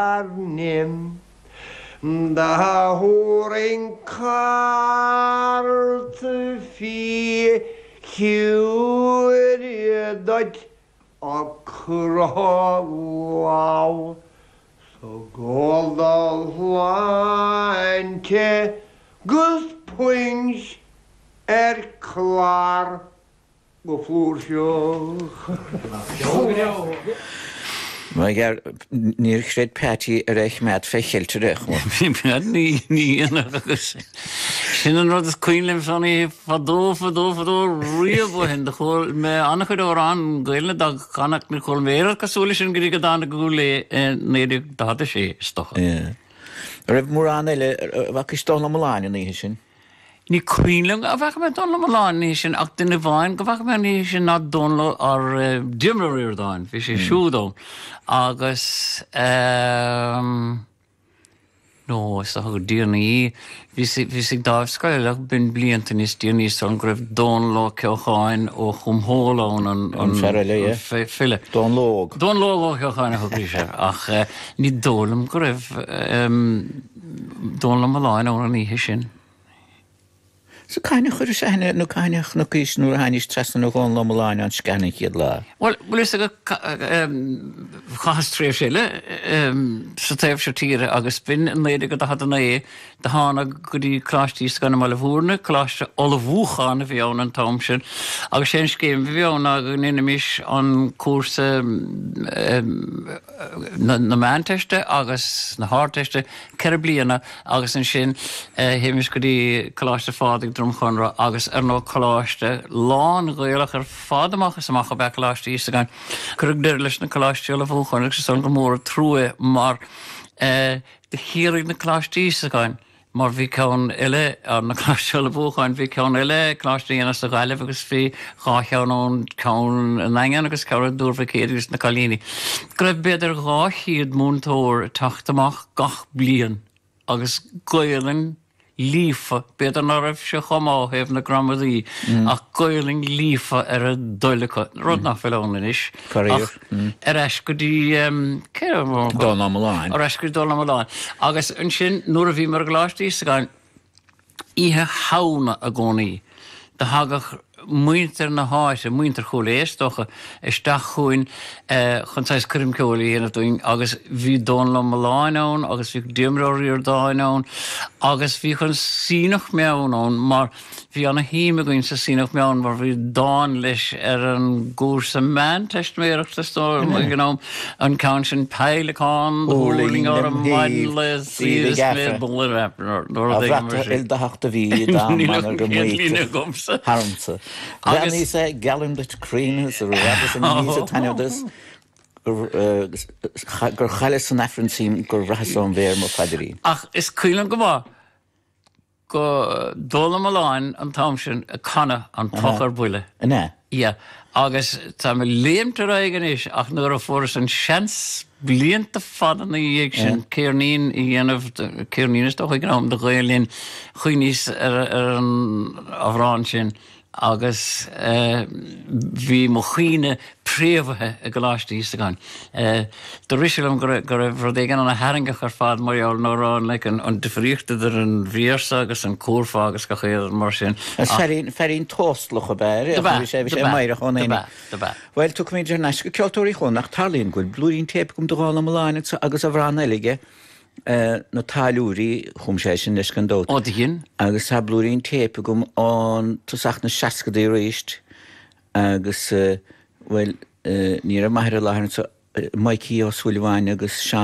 arnim da horing cart fi hiwyd a crawaw so gold line ke gus punch clar go flúr Mae gael ni'r cred Patty eich mad fechiltrech. Ní agus sin an rud is cuilim sanna fadó riamh hen de chóil me annach chud órán gailna dag canach na chóil méar cosúla sin gurí go dána gúla néidir dáda sé stocha. Raibh mór an eile bhac is dóna mláin in ihe sin. Ní cuilim a bhacha me dóna mláin sin ach duna bhain go bhacha me ní sin ná dónla ar dimraíir dáin, bhí sé siúdó agus no, is go díanaí hí sig dáh scoileach bin blianta níos díanaí san go raibh dónlá ceocháin ó chumhólán an file. Dónlóg. Dónlóg ó ceocháin a chuí sé ach ní dólam go raibh dónla mláin ó an ihe sin. So caiinech chuir sé henne nó caiinech nó cís nó hainis tresan nó gón lá mláin an scannig iad lá. Well, is go chastréh séile sa taobh se tíre agus bin an léide go had an é de hána go dtí cláistí gan mal bhúrna, cláiste ola bhúchána bhí an an tom sin, agus sé céim bhí anna go ninimis an cuasa na mánteiste agus na háteiste ceir bliana agus an sin héimis go dtí cláiste fádig drum chunra agus nó cláiste lán ghaolach fád amachchas amach a bheith cláiste ísagáin. Curug deir leis na cláiste ola bhúcháin agus san go mór trúe mar de hírig na cláiste ísagáin. Mar bhí ceann eile ar na cláiste ola bhúcháin, bhí ceann eile cláiste dhéana sa ghaileh agus bhí gácheann ceann an aigean agus ceann dúrfa céadús na chalíní. Go raibh beidir gáchiad múntóir taachtamach gach blian agus goileann lífa, beidir ná raibh se chomá hebh na gramadí ach goiling lífa ar a dóilecha rud nach fellónlin is. Caríir. Ar eis go dtí Dóna mláin. Ar eis go dóna mláin. Agus an sin nuair a bhí mar gláistí sa gáin ihe hána a gcónaí. De hagach muinter na háise, muinter chola éisteocha isteach chuin chunáis curim ceolaí héanamh doing agus bhí dónla mláin ann, agus bhí diomróíar dáin ann, agus bhí chun sínach meann ann, mar bhí anna híime goinn sa sínach meann mar bhí dáin leis ar an gúr sa mánteist méireach sa stóir gnóm an ceann sin peileáin, húling ar an maidin le síos mé búlar A bhreatar ildaachta bhí dámanar go muoite. Haramsa. Granny sé gallan bit crínas a rabbis an níos a tanneodas gur chaile san affransím gur rahasón bhéir mo fadirí. Ach, is cuilan go bá go dóla mláin an táimsin a canna an tochar buile. Ne? Ia, agus tá me léimtar aigen is ach nuair a fóras an seans blianta fadan na dhéag sin céirnín i dhéanamh céirnín is doch ag gnám de ghaelín chuinís ar an ahrán sin agus bhí mo chuoine príomhathe a gláistí sa gáin. Do riisiilm go raibh rud éigean an haingach ar fad marall nórán le an difríochtta ar an bhíorsa agus an cúrfa agus go chéad mar sin. Ferín tóstlach a beir, sé sé maiire chun éine. Weil tu méidir neis go ceoltóirí chun nach tarlíonn goil blúín tép gom do gála mláine agus a bhrán eilige na talúí chum sé sin leis gan dót. Ódín? Agus ha blúín tépa gom an tuach na seacadí réist agus bhfuil ní a maithir láhann maicí ó súilháin agus